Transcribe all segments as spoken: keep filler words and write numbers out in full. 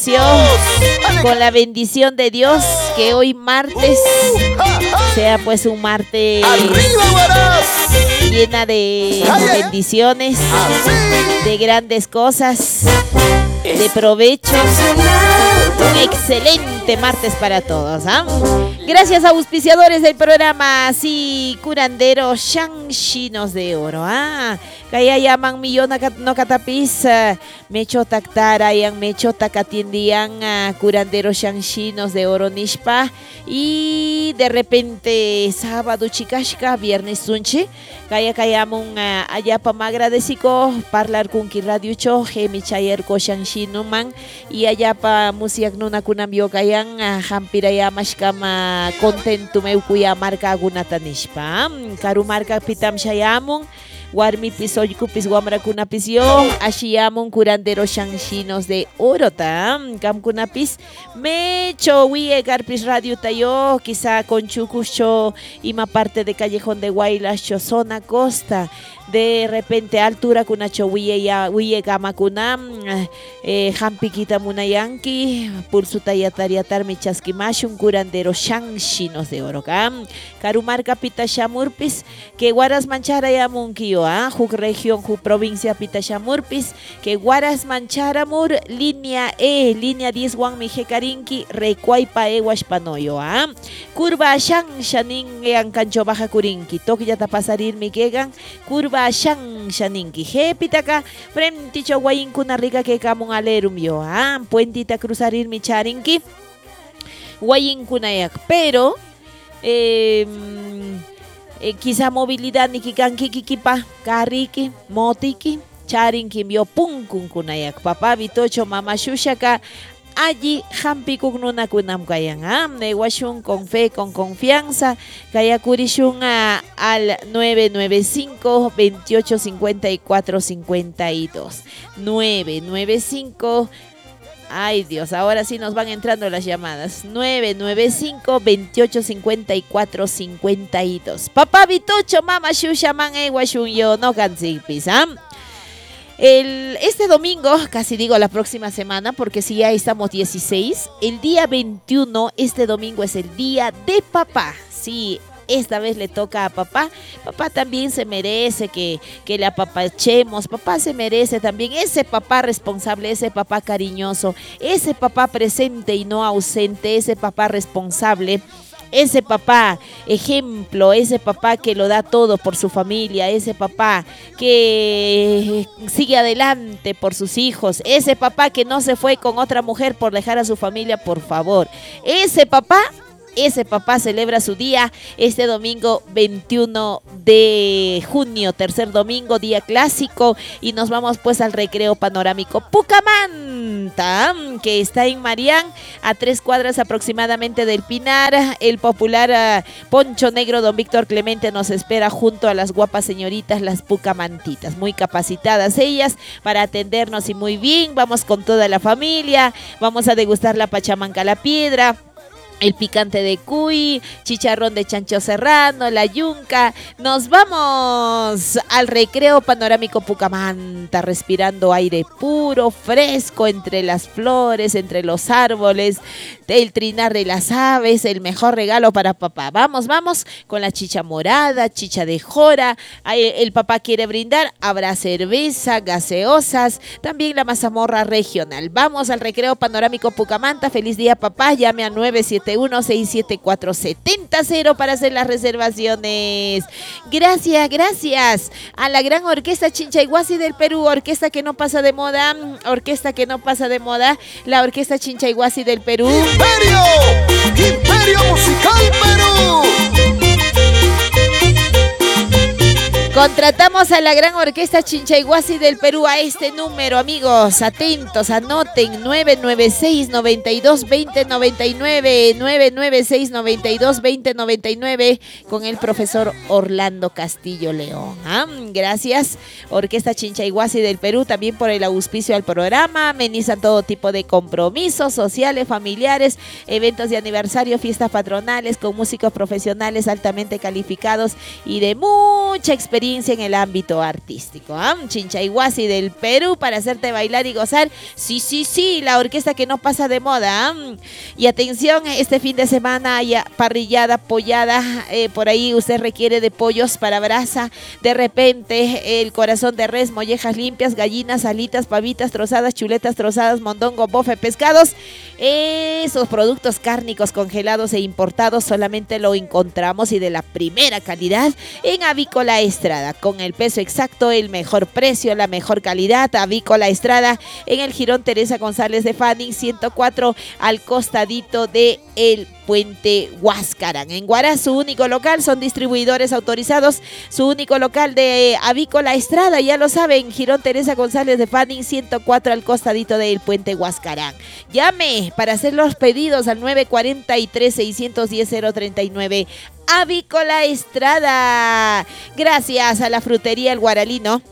Con la bendición de Dios, que hoy martes sea pues un martes llena de bendiciones, de grandes cosas, de provecho. Un excelente martes para todos, ¿ah? Gracias a auspiciadores del programa, sí, curandero Shangshinos de Oro, ah, kaya llaman millón no catapis, mecho tactara yang mecho takatiendian curandero Shangshinos de Oro Nishpa, y de repente sábado chicashka, viernes sunche, kaya kayamun allá pa magradecico parlar con ki radio cho, hemi chayer ko Shangshino man, y allá pa musiak nuna kunambio kayan hampiraya mashkama contento me kuya marca gunatanishpa karu marca pitam shayamun warmi pisoyku pis wamra kunapis yo ashiyamun curandero Shangshinos de Orota kam kunapis mecho wie garpis radio tayo quizá con chukusho ima parte de callejón de Guaylas cho zona costa de repente altura kuna chowie ya wie gama kuna eh, jampikita munayanki pulsuta yatariatar michaskimashun curandero Shangshinos de Oro kam karumarca pita shamurpis que guaras manchara ya munkio ah juk región juk provincia pita shamurpis que guaras mancharamur línea E línea diez wan mijekarinki recuaipa ewash panoyo ah curva shangshanin yang cancho baja kurinki tokyata pasarir mikegan curva Shang Shaninki Jepitaka frente chaguayin kuna rica que camun alerum yo ah puentita cruzarir mi charinki guayin kunayak pero eh, eh, quizá movilidad ni kikanki kikipa kariki motiki charinki yo punkun kunayak papá vitocho mama shushaka allí hampi kugnuna kunam kayan ah neguashun con fe con confianza kaya kurishun al nueve nueve cinco, veintiocho cincuenta y cuatro cincuenta y dos nueve nueve cinco. Ay Dios, ahora sí nos van entrando las llamadas. nueve nueve cinco, veintiocho cincuenta y cuatro cincuenta y dos. Papá vitocho mama shusha man eguashun yo no cansipis ah. El, este domingo, casi digo la próxima semana, porque si ya estamos dieciséis, el día veintiuno, este domingo es el día de papá. Sí, esta vez le toca a papá. Papá también se merece que, que le apapachemos. Papá se merece también ese papá responsable, ese papá cariñoso, ese papá presente y no ausente, ese papá responsable. Ese papá ejemplo, ese papá que lo da todo por su familia, ese papá que sigue adelante por sus hijos, ese papá que no se fue con otra mujer por dejar a su familia, por favor. Ese papá, ese papá celebra su día este domingo veintiuno de junio, tercer domingo, día clásico, y nos vamos pues al recreo panorámico Pucamanta, que está en Marián, a tres cuadras aproximadamente del Pinar. El popular uh, poncho negro don Víctor Clemente nos espera junto a las guapas señoritas, las pucamantitas, muy capacitadas ellas para atendernos y muy bien. Vamos con toda la familia, vamos a degustar la pachamanca la piedra, el picante de cuy, chicharrón de chancho serrano, la yunca. Nos vamos al recreo panorámico Pucamanta, respirando aire puro, fresco, entre las flores, entre los árboles, el trinar de las aves, el mejor regalo para papá. Vamos, vamos, con la chicha morada, chicha de jora. El papá quiere brindar, habrá cerveza, gaseosas, también la mazamorra regional. Vamos al recreo panorámico Pucamanta. Feliz día, papá. Llame a nueve siete uno, seis siete cuatro, siete cero para hacer las reservaciones. Gracias, gracias a la gran orquesta Chinchayhuasi del Perú, orquesta que no pasa de moda, orquesta que no pasa de moda, la orquesta Chinchayhuasi del Perú. ¡Imperio! ¡Imperio Musical Perú! Contratamos a la gran orquesta Chinchayhuasi del Perú a este número, amigos, atentos, anoten, nueve nueve seis, noventa y dos, veinte noventa y nueve, nueve nueve seis, noventa y dos, veinte noventa y nueve, con el profesor Orlando Castillo León. ¿Ah? Gracias, Orquesta Chinchayhuasi del Perú, también por el auspicio al programa. Amenizan todo tipo de compromisos sociales, familiares, eventos de aniversario, fiestas patronales, con músicos profesionales altamente calificados y de mucha experiencia experiencia en el ámbito artístico. ¿Ah? Chinchayhuasi del Perú para hacerte bailar y gozar. Sí, sí, sí, la orquesta que no pasa de moda. ¿Ah? Y atención, este fin de semana hay parrillada, pollada. Eh, por ahí usted requiere de pollos para brasa. De repente, el corazón de res, mollejas limpias, gallinas, alitas, pavitas trozadas, chuletas trozadas, mondongo, bofe, pescados. Esos productos cárnicos congelados e importados solamente lo encontramos y de la primera calidad en Avícola Estrada. Con el peso exacto, el mejor precio, la mejor calidad. Avícola Estrada en el Jirón Teresa González de Fanning ciento cuatro al costadito de el Puente Huáscarán. En Huaraz, su único local, son distribuidores autorizados, su único local de Avícola Estrada, ya lo saben, Jirón Teresa González de Fanning ciento cuatro al costadito del Puente Huáscarán. Llame para hacer los pedidos al nueve cuatro tres, seis uno cero, cero tres nueve. Avícola Estrada. Gracias a la frutería El Guaralino.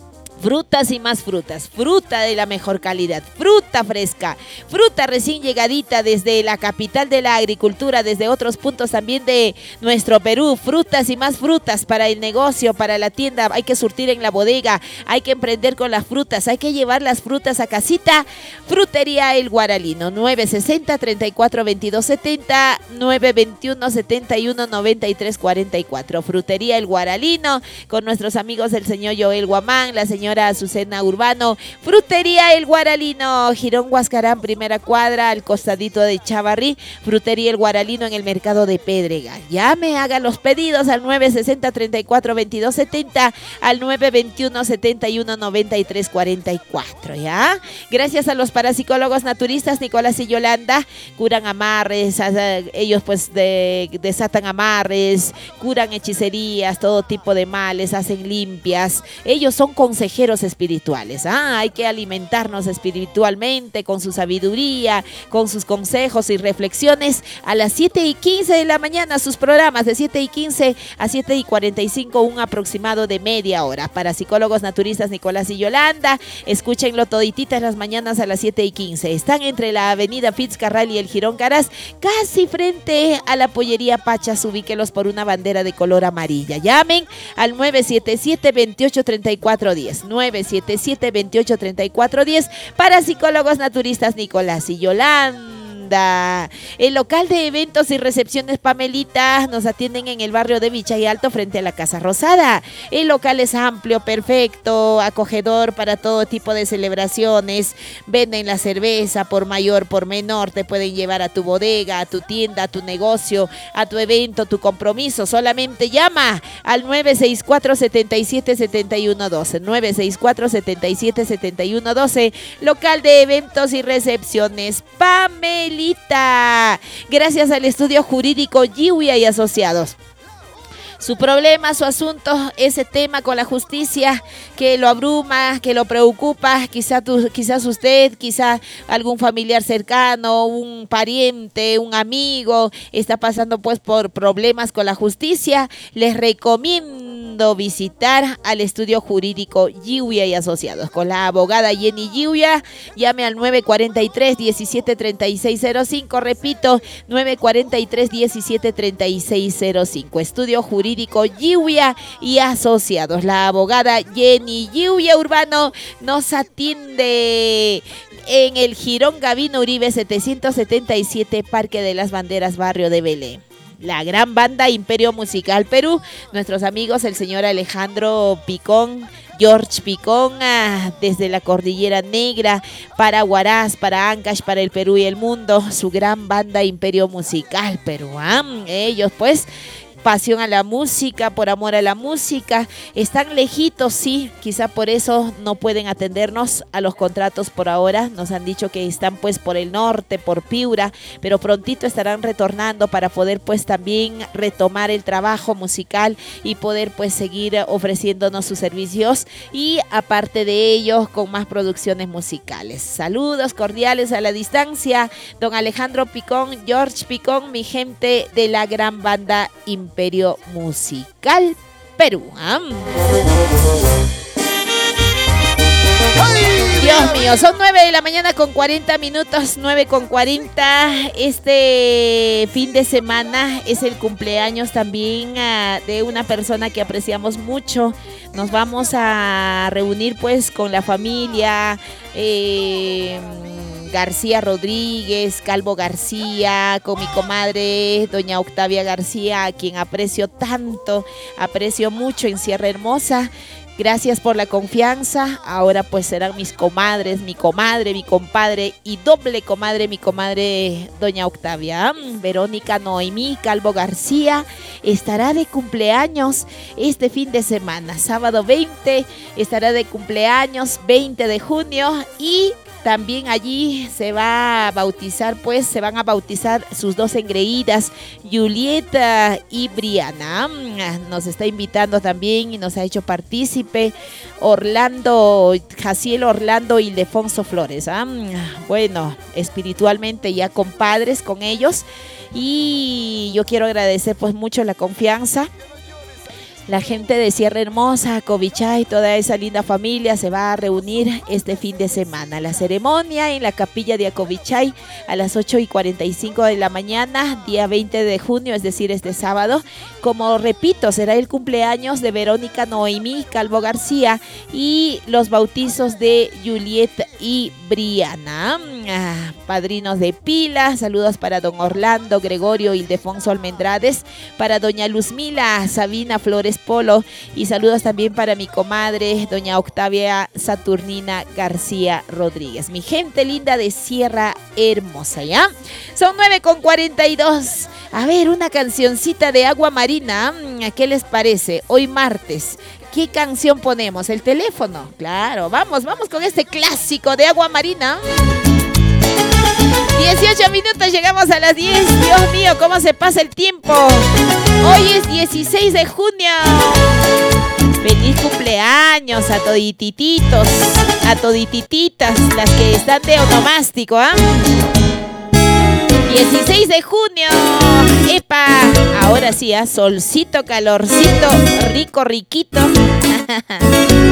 Frutas y más frutas, fruta de la mejor calidad, fruta fresca, fruta recién llegadita desde la capital de la agricultura, desde otros puntos también de nuestro Perú. Frutas y más frutas para el negocio, para la tienda. Hay que surtir en la bodega, hay que emprender con las frutas, hay que llevar las frutas a casita. Frutería El Guaralino, nueve sesenta, treinta y cuatro, veintidós setenta, nueve veintiuno, setenta y uno, noventa y tres, cuarenta y cuatro. Frutería El Guaralino, con nuestros amigos del señor Joel Guamán, la señora Azucena Urbano. Frutería El Guaralino, Jirón Huáscarán, primera cuadra, al costadito de Chavarrí. Frutería El Guaralino en el mercado de Pédrega. Llame, haga los pedidos al nueve sesenta, treinta y cuatro, veintidós setenta, al nueve veintiuno, setenta y uno, noventa y tres, cuarenta y cuatro, ¿ya? Gracias a los parapsicólogos naturistas Nicolás y Yolanda, curan amarres, ellos pues de, desatan amarres, curan hechicerías, todo tipo de males, hacen limpias. Ellos son consejeros espirituales. Ah, hay que alimentarnos espiritualmente con su sabiduría, con sus consejos y reflexiones. A las siete y quince de la mañana, sus programas de siete y quince a siete y cuarenta y cinco, un aproximado de media hora. Para psicólogos naturistas Nicolás y Yolanda, escúchenlo todititas las mañanas a las siete y quince. Están entre la avenida Fitzcarral y el Jirón Caras, casi frente a la pollería Pachas. Ubíquelos por una bandera de color amarilla. Llamen al nueve siete siete, veintiocho, treinta y cuatro diez. nueve siete siete, veintiocho, treinta y cuatro diez para psicólogos naturistas Nicolás y Yolanda. El local de eventos y recepciones Pamelita nos atienden en el barrio de Vichay Alto frente a la Casa Rosada. El local es amplio, perfecto, acogedor para todo tipo de celebraciones. Venden la cerveza por mayor, por menor. Te pueden llevar a tu bodega, a tu tienda, a tu negocio, a tu evento, tu compromiso. Solamente llama al nueve seis cuatro, setenta y siete, setenta y uno doce. nueve seis cuatro, setenta y siete, setenta y uno doce. Local de eventos y recepciones Pamelita. Gracias al estudio jurídico Giuya y Asociados. Su problema, su asunto, ese tema con la justicia que lo abruma, que lo preocupa, quizá tu, quizás usted, quizá algún familiar cercano, un pariente, un amigo, está pasando pues por problemas con la justicia. Les recomiendo visitar al estudio jurídico Giuya y Asociados con la abogada Jenny Giuya. Llame al nueve cuatro tres, diecisiete, treinta y seis cero cinco. Repito, nueve cuatro tres, diecisiete, treinta y seis cero cinco. Estudio jurídico Giuya y Asociados. La abogada Jenny Giuya Urbano nos atiende en el Jirón Gavino Uribe setecientos setenta y siete, Parque de las Banderas, barrio de Belén. La gran banda Imperio Musical Perú, nuestros amigos el señor Alejandro Picón, George Picón, ah, desde la Cordillera Negra, para Huaraz, para Ancash, para el Perú y el mundo, su gran banda Imperio Musical Perú. Ah, ellos pues pasión a la música, por amor a la música. Están lejitos, sí, quizá por eso no pueden atendernos a los contratos por ahora. Nos han dicho que están pues por el norte, por Piura, pero prontito estarán retornando para poder pues también retomar el trabajo musical y poder pues seguir ofreciéndonos sus servicios y aparte de ellos con más producciones musicales. Saludos cordiales a la distancia, don Alejandro Picón, George Picón, mi gente de la gran banda Imperio Imperio Musical Perú. ¿eh? ¡Ay! Dios mío, son nueve de la mañana con cuarenta minutos, nueve con cuarenta. Este fin de semana es el cumpleaños también uh, de una persona que apreciamos mucho. Nos vamos a reunir pues con la familia eh, García Rodríguez, Calvo García, con mi comadre doña Octavia García, a quien aprecio tanto, aprecio mucho en Sierra Hermosa. Gracias por la confianza. Ahora pues serán mis comadres, mi comadre, mi compadre y doble comadre, mi comadre doña Octavia. Verónica Noemí Calvo García estará de cumpleaños este fin de semana. Sábado veinte estará de cumpleaños, veinte de junio, y también allí se va a bautizar, pues se van a bautizar sus dos engreídas, Julieta y Briana. Nos está invitando también y nos ha hecho partícipe Orlando, Jaciel Orlando y Ildefonso Flores. ¿eh? Bueno, espiritualmente ya compadres con ellos, y yo quiero agradecer pues mucho la confianza. La gente de Sierra Hermosa, Covichay, toda esa linda familia se va a reunir este fin de semana. La ceremonia en la capilla de Acovichay a las ocho y cuarenta y cinco de la mañana, día veinte de junio, es decir, este sábado. Como repito, será el cumpleaños de Verónica Noemí Calvo García y los bautizos de Juliet y Briana. Ah, padrinos de pila, saludos para don Orlando Gregorio Ildefonso Almendrades, para doña Luzmila Sabina Flores Polo, y saludos también para mi comadre doña Octavia Saturnina García Rodríguez. Mi gente linda de Sierra Hermosa, ¿ya? Son nueve con cuarenta y dos. A ver, una cancioncita de Agua Marina, ¿qué les parece? Hoy martes, ¿qué canción ponemos? ¿El teléfono? Claro, vamos, vamos con este clásico de Agua Marina. dieciocho minutos, llegamos a las diez. Dios mío, cómo se pasa el tiempo. Hoy es dieciséis de junio. Feliz cumpleaños a toditititos, a toditititas, las que están de onomástico, ¿ah? ¿eh? dieciséis de junio. ¡Epa! Ahora sí, ¿ah? ¿eh? Solcito, calorcito, rico, riquito.